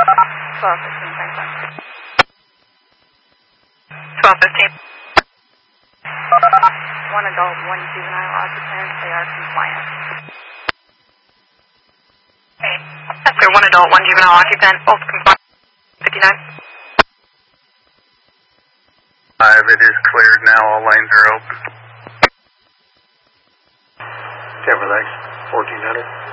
12:15, thanks, man. 12:15. One adult, one juvenile occupant. They are compliant. Okay. That's good. One adult, one juvenile occupant. Both compliant. 59. It is cleared now. All lanes are open. Cover, thanks. 1400.